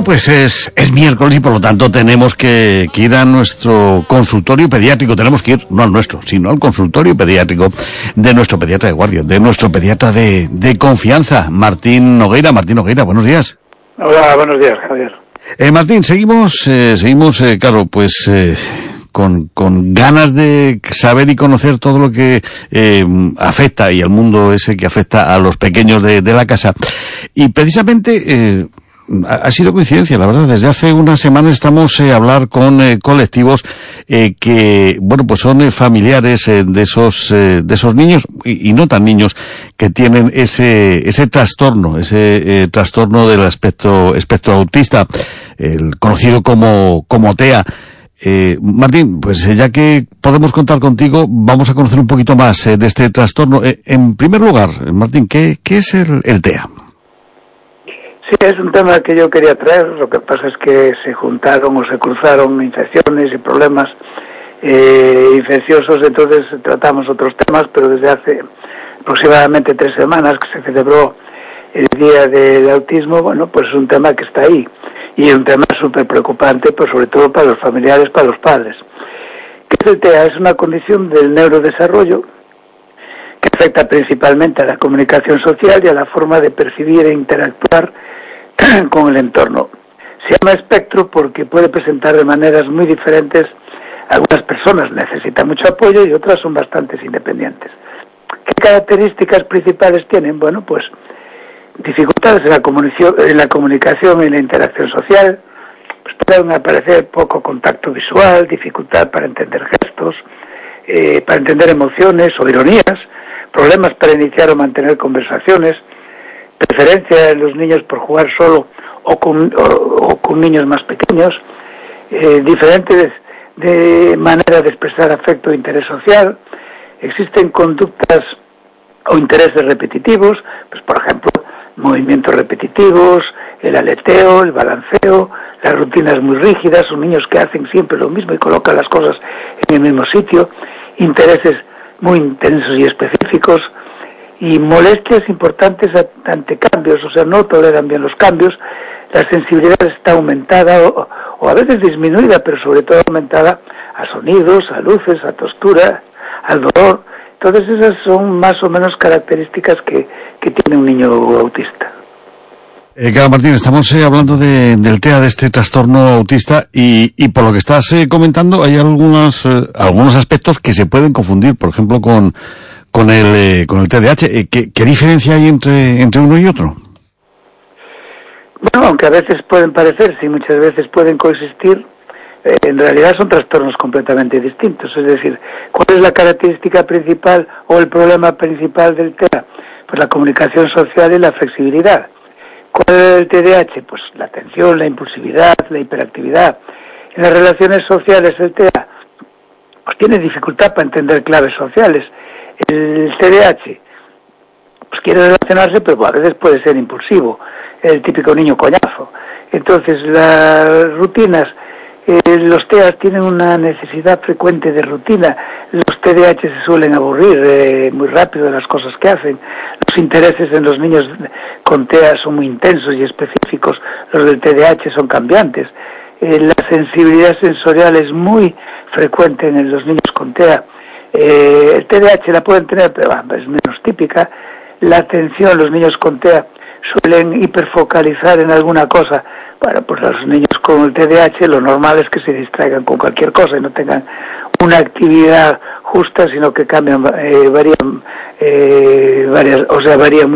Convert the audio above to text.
Pues es miércoles y por lo tanto tenemos que ir a nuestro consultorio pediátrico. Tenemos que ir, no al nuestro, sino al consultorio pediátrico de nuestro pediatra de guardia, de nuestro pediatra de confianza, Martín Nogueira. Martín Nogueira, buenos días. Hola, buenos días, Javier. Martín, seguimos, claro, pues con ganas de saber y conocer todo lo que afecta y al mundo ese que afecta a los pequeños de la casa. Y precisamente ha sido coincidencia, la verdad. Desde hace unas semanas estamos a hablar con colectivos que, bueno, pues son familiares de esos niños y no tan niños que tienen ese trastorno del espectro autista, el conocido como TEA. Martín, pues ya que podemos contar contigo, vamos a conocer un poquito más de este trastorno. En primer lugar, Martín, ¿qué es el TEA? Sí, es un tema que yo quería traer. Lo que pasa es que se juntaron o se cruzaron infecciones y problemas infecciosos, entonces tratamos otros temas, pero desde hace aproximadamente 3 semanas que se celebró el Día del Autismo, bueno, pues es un tema que está ahí. Y es un tema súper preocupante, pues sobre todo para los familiares, para los padres. ¿Qué es el TEA? Es una condición del neurodesarrollo que afecta principalmente a la comunicación social y a la forma de percibir e interactuar con el entorno. Se llama espectro porque puede presentar de maneras muy diferentes. Algunas personas necesitan mucho apoyo y otras son bastante independientes. ¿Qué características principales tienen? Bueno, pues dificultades en la comunicación y en la interacción social, pues pueden aparecer poco contacto visual, dificultad para entender gestos, para entender emociones o ironías, problemas para iniciar o mantener conversaciones, preferencia en los niños por jugar solo o con niños más pequeños, diferentes de manera de expresar afecto e interés social. Existen conductas o intereses repetitivos, pues por ejemplo, movimientos repetitivos, el aleteo, el balanceo, las rutinas muy rígidas, son niños que hacen siempre lo mismo y colocan las cosas en el mismo sitio, intereses muy intensos y específicos, y molestias importantes ante cambios, o sea, no toleran bien los cambios. La sensibilidad está aumentada o a veces disminuida, pero sobre todo aumentada a sonidos, a luces, a textura, al dolor. Entonces esas son más o menos características que tiene un niño autista. Claro, Martín, estamos hablando del TEA, de este trastorno autista, y por lo que estás comentando hay algunos aspectos que se pueden confundir, por ejemplo, con el TDAH. ¿Qué diferencia hay entre uno y otro? Bueno, aunque a veces pueden parecerse y muchas veces pueden coexistir, en realidad son trastornos completamente distintos. Es decir, ¿cuál es la característica principal o el problema principal del TEA? Pues la comunicación social y la flexibilidad. ¿Cuál es el TDAH? Pues la atención, la impulsividad, la hiperactividad. En las relaciones sociales el TEA pues tiene dificultad para entender claves sociales. El TDAH pues quiere relacionarse, pero a veces puede ser impulsivo, el típico niño coñazo. Entonces las rutinas, los TEAs tienen una necesidad frecuente de rutina. Los TDAH se suelen aburrir muy rápido de las cosas que hacen. Los intereses en los niños con TEA son muy intensos y específicos. Los del TDAH son cambiantes. La sensibilidad sensorial es muy frecuente en los niños con TEA. El TDAH la pueden tener, pero es menos típica. La atención, los niños con TEA suelen hiperfocalizar en alguna cosa. Bueno, pues los niños con el TDAH lo normal es que se distraigan con cualquier cosa y no tengan una actividad justa, sino que cambian, varían